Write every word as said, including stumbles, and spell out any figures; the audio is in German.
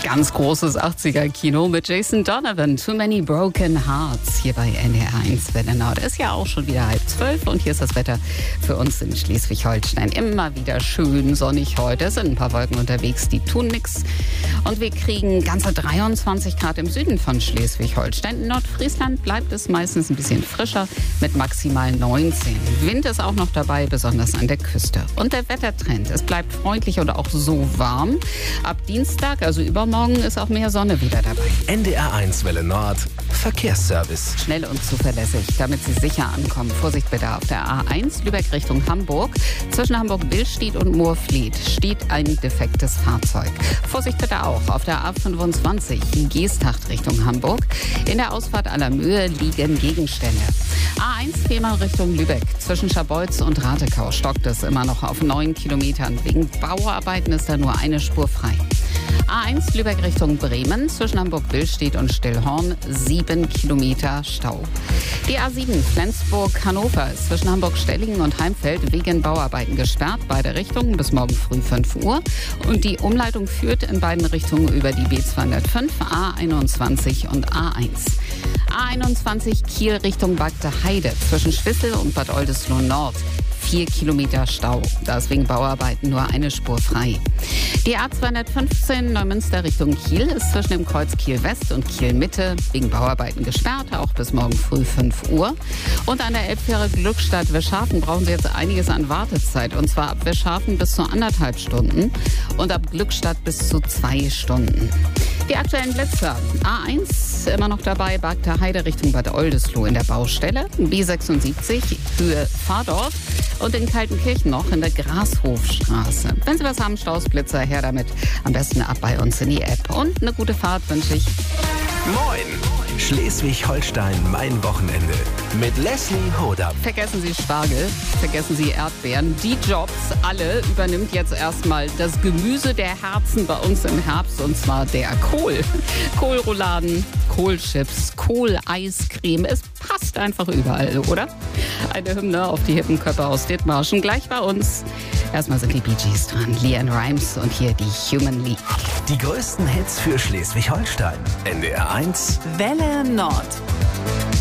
Ganz großes achtziger-Kino mit Jason Donovan, Too Many Broken Hearts, hier bei N D R eins Welle Nord. Ist ja auch schon wieder halb zwölf und hier ist das Wetter für uns in Schleswig-Holstein. Immer wieder schön sonnig heute. Es sind ein paar Wolken unterwegs, die tun nichts. Und wir kriegen ganze dreiundzwanzig Grad im Süden von Schleswig-Holstein. In Nordfriesland bleibt es meistens ein bisschen frischer mit maximal neunzehn. Wind ist auch noch dabei, besonders an der Küste. Und der Wettertrend, es bleibt freundlich und auch so warm. Ab Dienstag, also übermorgen, ist auch mehr Sonne wieder dabei. N D R eins Welle Nord, Verkehrsservice. Schnell und zuverlässig, damit Sie sicher ankommen. Vorsicht bitte auf der A eins, Lübeck Richtung Hamburg. Zwischen Hamburg-Billstedt und Moorfleet steht ein defektes Fahrzeug. Vorsicht bitte auch auf der A fünfundzwanzig, Geesthacht Richtung Hamburg. In der Ausfahrt Allermöhe liegen Gegenstände. A eins Fehmarn Richtung Lübeck. Zwischen Scharbeutz und Ratekau stockt es immer noch auf neun Kilometern. Wegen Bauarbeiten ist da nur eine Spur frei. A eins Lübeck Richtung Bremen, zwischen Hamburg-Billstedt und Stillhorn, sieben Kilometer Stau. Die A sieben Flensburg-Hannover ist zwischen Hamburg-Stellingen und Heimfeld wegen Bauarbeiten gesperrt, beide Richtungen bis morgen früh fünf Uhr. Und die Umleitung führt in beiden Richtungen über die B zweihundertfünf, A einundzwanzig und A eins. A einundzwanzig Kiel Richtung Bagde Heide, zwischen Schwissel und Bad Oldesloe Nord. Vier Kilometer Stau. Da ist wegen Bauarbeiten nur eine Spur frei. Die A zweihundertfünfzehn Neumünster Richtung Kiel ist zwischen dem Kreuz Kiel West und Kiel Mitte wegen Bauarbeiten gesperrt, auch bis morgen früh fünf Uhr. Und an der Elbfähre Glückstadt-Wischhafen brauchen Sie jetzt einiges an Wartezeit. Und zwar ab Wischhafen bis zu anderthalb Stunden und ab Glückstadt bis zu zwei Stunden. Die aktuellen Blitzer. A eins immer noch dabei, Bagde Heide Richtung Bad Oldesloe in der Baustelle. B sechsundsiebzig Höhe Fahrdorf. Und in Kaltenkirchen noch in der Grashofstraße. Wenn Sie was haben, Staus, Blitzer, her damit. Am besten ab bei uns in die App. Und eine gute Fahrt wünsche ich. Moin! Schleswig-Holstein, mein Wochenende. Mit Leslie Hodam. Vergessen Sie Spargel, vergessen Sie Erdbeeren. Die Jobs, alle übernimmt jetzt erstmal das Gemüse der Herzen bei uns im Herbst. Und zwar der Kohl. Kohlrouladen, Kohlchips, Kohleiscreme. Es passt einfach überall, oder? Eine Hymne auf die hippen Köpfe aus Dithmarschen. Gleich bei uns. Erstmal sind die Bee Gees dran. LeAnn Rimes und hier die Human League. Die größten Hits für Schleswig-Holstein. N D R eins Welle Nord.